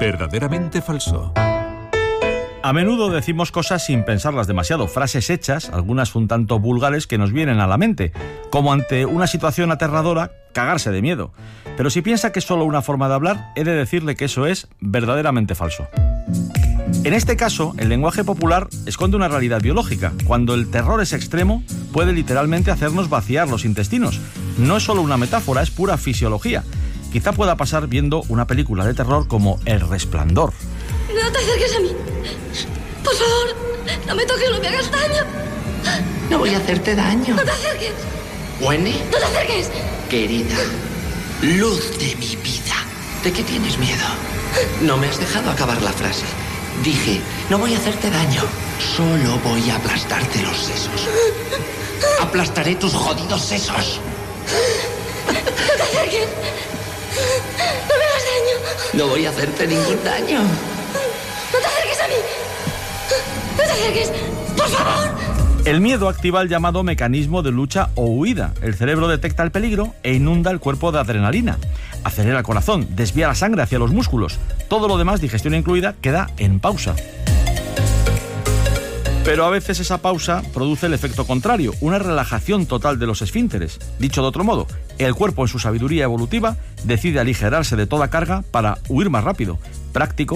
Verdaderamente falso. A menudo decimos cosas sin pensarlas demasiado, frases hechas, algunas un tanto vulgares, que nos vienen a la mente, como ante una situación aterradora, cagarse de miedo. Pero si piensa que es solo una forma de hablar, he de decirle que eso es verdaderamente falso. En este caso, el lenguaje popular esconde una realidad biológica. Cuando el terror es extremo, puede literalmente hacernos vaciar los intestinos. No es solo una metáfora, es pura fisiología. Quizá pueda pasar viendo una película de terror como El Resplandor. No te acerques a mí. Por favor, no me toques, no me hagas daño. No voy a hacerte daño. No te acerques. ¿Huene? No te acerques. Querida, luz de mi vida. ¿De qué tienes miedo? No me has dejado acabar la frase. Dije, no voy a hacerte daño. Solo voy a aplastarte los sesos. Aplastaré tus jodidos sesos. No te acerques. No me hagas daño. No voy a hacerte ningún daño. No te acerques a mí. No te acerques. Por favor. El miedo activa el llamado mecanismo de lucha o huida. El cerebro detecta el peligro e inunda el cuerpo de adrenalina. Acelera el corazón, desvía la sangre hacia los músculos. Todo lo demás, digestión incluida, queda en pausa. Pero a veces esa pausa produce el efecto contrario, una relajación total de los esfínteres. Dicho de otro modo, el cuerpo en su sabiduría evolutiva decide aligerarse de toda carga para huir más rápido. Práctico